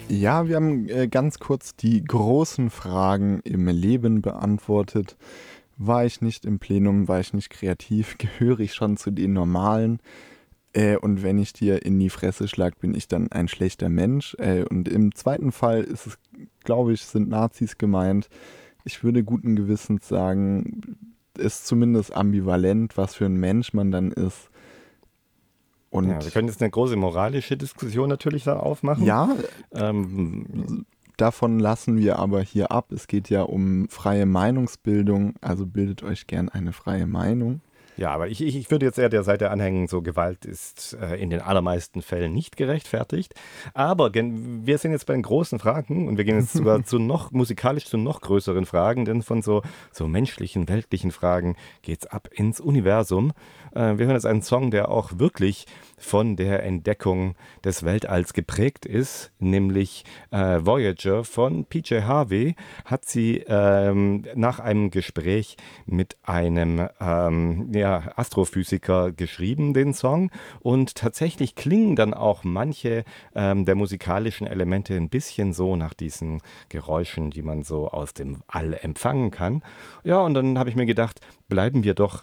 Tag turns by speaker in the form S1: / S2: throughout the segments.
S1: Ja, wir haben ganz kurz die großen Fragen im Leben beantwortet. War ich nicht im Plenum, war ich nicht kreativ, gehöre ich schon zu den Normalen? Und wenn ich dir in die Fresse schlag, bin ich dann ein schlechter Mensch? Und im zweiten Fall ist es, glaube ich, sind Nazis gemeint. Ich würde guten Gewissens sagen, ist zumindest ambivalent, was für ein Mensch man dann ist.
S2: Ja, wir
S1: Und
S2: können jetzt eine große moralische Diskussion natürlich da aufmachen.
S1: ja,
S2: Ähm,
S1: davon lassen wir aber hier ab. Es geht ja um freie Meinungsbildung, also bildet euch gern eine freie Meinung.
S2: Ja, aber ich würde jetzt eher der Seite anhängen, so Gewalt ist in den allermeisten Fällen nicht gerechtfertigt. Aber wir sind jetzt bei den großen Fragen und wir gehen jetzt sogar musikalisch zu noch größeren Fragen, denn von so menschlichen, weltlichen Fragen geht's ab ins Universum. Wir hören jetzt einen Song, der auch wirklich von der Entdeckung des Weltalls geprägt ist, nämlich Voyager von PJ Harvey hat sie nach einem Gespräch mit einem Astrophysiker geschrieben, den Song. Und tatsächlich klingen dann auch manche der musikalischen Elemente ein bisschen so nach diesen Geräuschen, die man so aus dem All empfangen kann. Ja, und dann habe ich mir gedacht, bleiben wir doch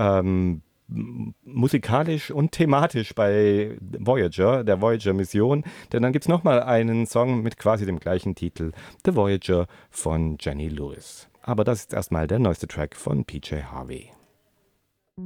S2: musikalisch und thematisch bei Voyager, der Voyager-Mission, denn dann gibt es nochmal einen Song mit quasi dem gleichen Titel, The Voyager von Jenny Lewis. Aber das ist erstmal der neueste Track von PJ Harvey.